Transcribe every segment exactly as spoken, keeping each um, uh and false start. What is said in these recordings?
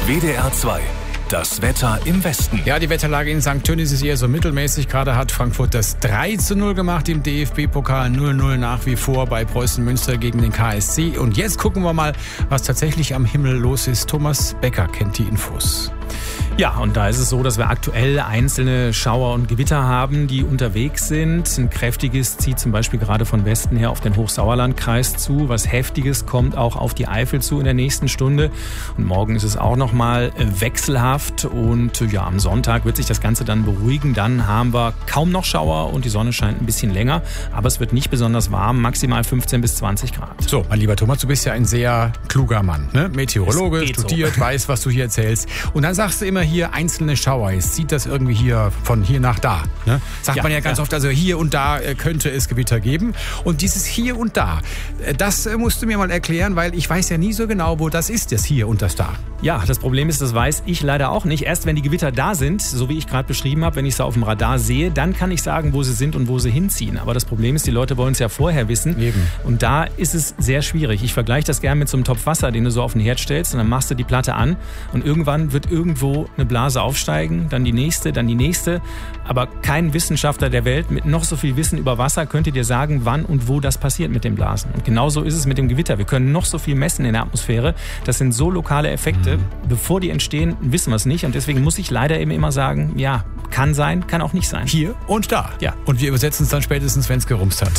W D R zwei. Das Wetter im Westen. Ja, die Wetterlage in Sankt Tönnies ist eher so mittelmäßig. Gerade hat Frankfurt das drei zu null gemacht im D F B-Pokal. null null nach wie vor bei Preußen Münster gegen den K S C. Und jetzt gucken wir mal, was tatsächlich am Himmel los ist. Thomas Becker kennt die Infos. Ja, und da ist es so, dass wir aktuell einzelne Schauer und Gewitter haben, die unterwegs sind. Ein kräftiges zieht zum Beispiel gerade von Westen her auf den Hochsauerlandkreis zu. Was Heftiges kommt auch auf die Eifel zu in der nächsten Stunde. Und morgen ist es auch nochmal wechselhaft. Und ja, am Sonntag wird sich das Ganze dann beruhigen. Dann haben wir kaum noch Schauer und die Sonne scheint ein bisschen länger. Aber es wird nicht besonders warm, maximal fünfzehn bis zwanzig Grad. So, mein lieber Thomas, du bist ja ein sehr kluger Mann, ne? Meteorologe, studiert, so. Weiß, was du hier erzählst. Und dann sagst du immer hier einzelne Schauer. Jetzt zieht das irgendwie hier von hier nach da. Ne? Sagt ja, man ja ganz ja. oft, also hier und da könnte es Gewitter geben. Und dieses hier und da, das musst du mir mal erklären, weil ich weiß ja nie so genau, wo das ist, das hier und das da. Ja, das Problem ist, das weiß ich leider auch nicht. Erst wenn die Gewitter da sind, so wie ich gerade beschrieben habe, wenn ich sie auf dem Radar sehe, dann kann ich sagen, wo sie sind und wo sie hinziehen. Aber das Problem ist, die Leute wollen es ja vorher wissen. Eben. Und da ist es sehr schwierig. Ich vergleiche das gerne mit so einem Topf Wasser, den du so auf den Herd stellst und dann machst du die Platte an und irgendwann wird irgendwo eine Blase aufsteigen, dann die nächste, dann die nächste. Aber kein Wissenschaftler der Welt mit noch so viel Wissen über Wasser könnte dir sagen, wann und wo das passiert mit den Blasen. Und genauso ist es mit dem Gewitter. Wir können noch so viel messen in der Atmosphäre. Das sind so lokale Effekte. Mhm. Bevor die entstehen, wissen wir es nicht. Und deswegen muss ich leider eben immer sagen, ja, kann sein, kann auch nicht sein. Hier und da. Ja. Und wir übersetzen es dann spätestens, wenn es gerumst hat.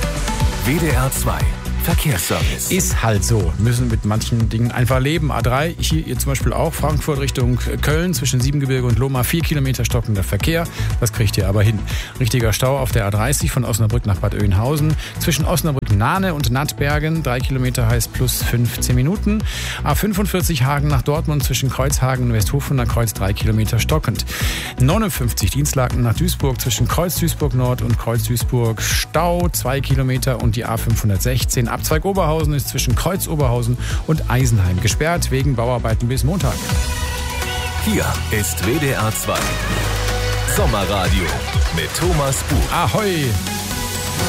W D R zwei. Verkehrsservice. Ist halt so. Müssen mit manchen Dingen einfach leben. A drei, hier ihr zum Beispiel auch. Frankfurt Richtung Köln zwischen Siebengebirge und Lohmar. Vier Kilometer stockender Verkehr. Das kriegt ihr aber hin. Richtiger Stau auf der A dreißig von Osnabrück nach Bad Oeynhausen. Zwischen Osnabrück-Nahne und Nattbergen. Drei Kilometer heißt plus fünfzehn Minuten. A fünfundvierzig Hagen nach Dortmund zwischen Kreuzhagen und Westhofen an Kreuz. Drei Kilometer stockend. neunundfünfzig Dienstlaken nach Duisburg zwischen Kreuz Duisburg Nord und Kreuz Duisburg. Stau. Zwei Kilometer und die A fünfhundertsechzehn. Abzweig Oberhausen ist zwischen Kreuz Oberhausen und Eisenheim gesperrt wegen Bauarbeiten bis Montag. Hier ist W D R zwei. Sommerradio mit Thomas Buch. Ahoi!